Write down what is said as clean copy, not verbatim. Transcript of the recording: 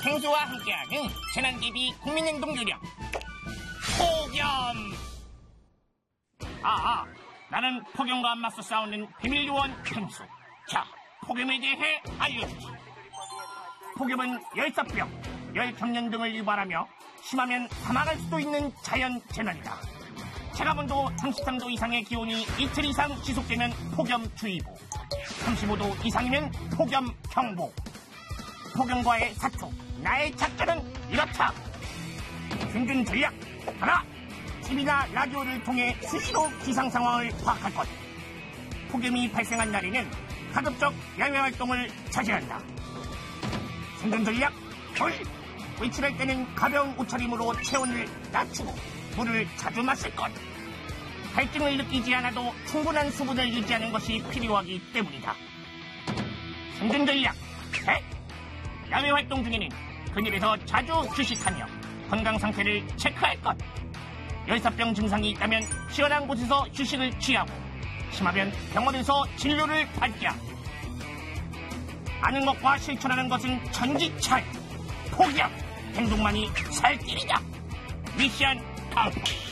생수와 함께하는 재난대비 국민행동 요령 폭염. 나는 폭염과 맞서 싸우는 비밀요원 펭수. 자, 폭염에 대해 알려주지. 폭염은 열사병, 열경련 등을 유발하며 심하면 사망할 수도 있는 자연재난이다. 체감온도 33도 이상의 기온이 이틀 이상 지속되면 폭염주의보, 35도 이상이면 폭염경보. 폭염과의 사투, 나의 작전은 이렇다. 생존 전략 하나, TV나 라디오를 통해 수시로 기상 상황을 파악할 것. 폭염이 발생한 날에는 가급적 야외활동을 자제한다. 생존 전략 둘, 외출할 때는 가벼운 옷차림으로 체온을 낮추고 물을 자주 마실 것. 갈증을 느끼지 않아도 충분한 수분을 유지하는 것이 필요하기 때문이다. 생존 전략 셋, 야외 활동 중에는 그늘에서 자주 휴식하며 건강 상태를 체크할 것. 열사병 증상이 있다면 시원한 곳에서 휴식을 취하고 심하면 병원에서 진료를 받자. 아는 것과 실천하는 것은 천지차이. 폭염, 행동만이 살 길이다. 미션 컴플릿.